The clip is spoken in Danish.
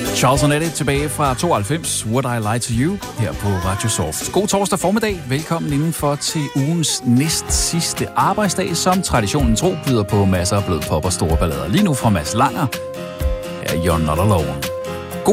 Charles & Eddie tilbage fra 92, Would I Lie to You, her på Radio Soft. God torsdag formiddag. Velkommen indenfor til ugens næst sidste arbejdsdag, som traditionen tro byder på masser af blød pop og store ballader. Lige nu fra Mads Langer, her er You're Not Alone.